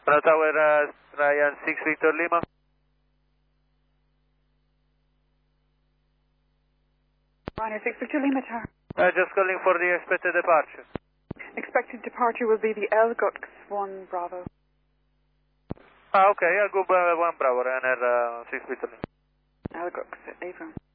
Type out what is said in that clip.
Tower, Ryan 6 Victor Lima. Ryanair 6 Victor Lima Tower. Just calling for the expected departure. Expected departure will be the Elgux 1 Bravo. Okay, I'll go 1 Bravo, Ryanair 6 Victor Lima. Elgux, Avon.